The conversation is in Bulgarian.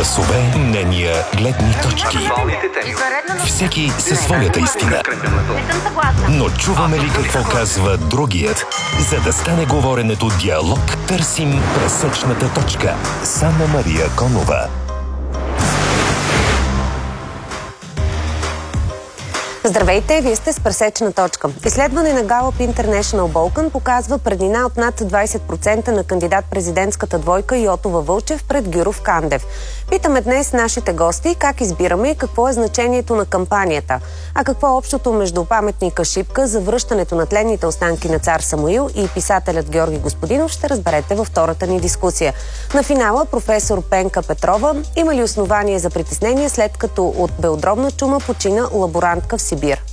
Гласове, мнения, гледни точки. Всеки със своята истина. Но чуваме ли какво казва другият? За да стане говоренето диалог, търсим пресечната точка. с Анна-Мария Конова. Здравейте, вие сте с пресечна точка. Изследване на Gallup International Balkan показва преднина от над 20% на кандидат-президентската двойка Йотова Вълчев пред Гюров Кандев. Питаме днес нашите гости как избираме и какво е значението на кампанията. А какво е общото между паметника Шипка за връщането на тленните останки на цар Самуил и писателят Георги Господинов ще разберете във втората ни дискусия. На финала професор Пенка Петрова има ли основание за притеснение след като от белодробна чума почина лаборантка в Сибир?